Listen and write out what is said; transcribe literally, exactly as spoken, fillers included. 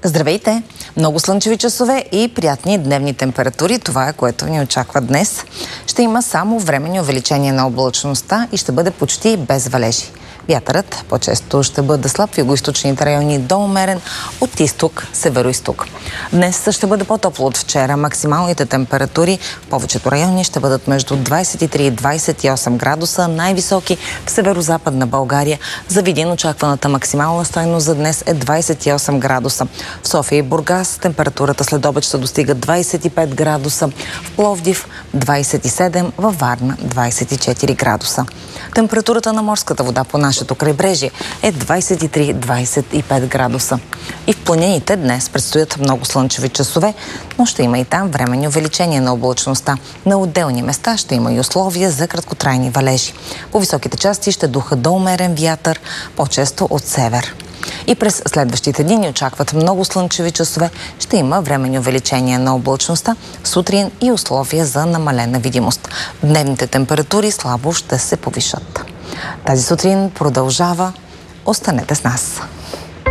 Здравейте! Много слънчеви часове и приятни дневни температури. Това е, което ни очаква днес. Ще има само временни увеличения на облачността и ще бъде почти без валежи. Вятърът по-често ще бъде слаб в югоизточните райони до умерен от изток, северо-изток. Днес ще бъде по-топло от вчера. Максималните температури в повечето райони ще бъдат между двадесет и три и двадесет и осем градуса, най-високи в северо-западна България. За Видин очакваната максимална стойност за днес е двадесет и осем градуса. В София и Бургас температурата след обед ще достига двадесет и пет градуса, в Пловдив двадесет и седем, във Варна двадесет и четири градуса. Температурата на морската вода по нашето крайбрежие е двадесет и три до двадесет и пет градуса. И в планините днес предстоят много слънчеви часове, но ще има и там временни увеличения на облачността. На отделни места ще има и условия за краткотрайни валежи. По високите части ще духа до умерен вятър, по-често от север. И през следващите дни ни очакват много слънчеви часове. Ще има временни увеличения на облачността, сутрин и условия за намалена видимост. Дневните температури слабо ще се повишат. Тази сутрин продължава. Останете с нас.